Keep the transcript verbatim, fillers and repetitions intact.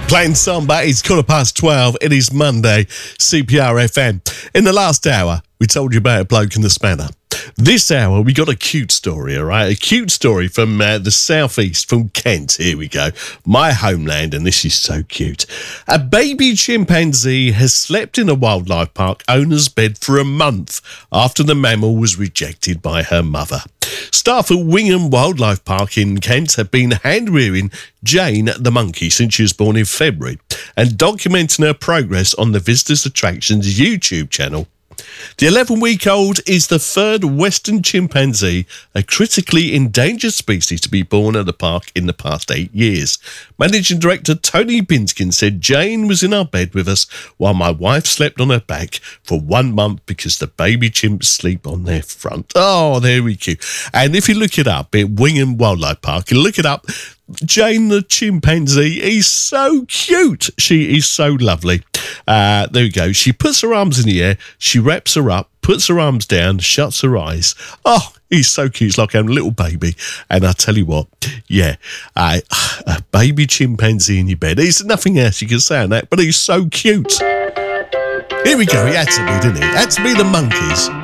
Playing Samba, it's quarter past twelve. It is Monday, C P R F M. In the last hour, we told you about a bloke in the spanner. This hour, we got a cute story, all right? A cute story from uh, the southeast, from Kent. Here we go. My homeland, and this is so cute. A baby chimpanzee has slept in a wildlife park owner's bed for a month after the mammal was rejected by her mother. Staff at Wingham Wildlife Park in Kent have been hand-rearing Jane the monkey since she was born in February and documenting her progress on the Visitors Attractions YouTube channel. The eleven-week-old is the third Western chimpanzee, a critically endangered species, to be born at the park in the past eight years. Managing Director Tony Binskin said, Jane was in our bed with us while my wife slept on her back for one month because the baby chimps sleep on their front. Oh, there we go. And if you look it up at Wingham Wildlife Park, you look it up, Jane the chimpanzee is so cute. She is so lovely. Uh, there we go. She puts her arms in the air, she wraps her up, puts her arms down, shuts her eyes. Oh, he's so cute. It's like having a little baby. And I tell you what, yeah, uh, a baby chimpanzee in your bed. There's nothing else you can say on that, but he's so cute. Here we go. He had to be, didn't he? Had to be the monkeys.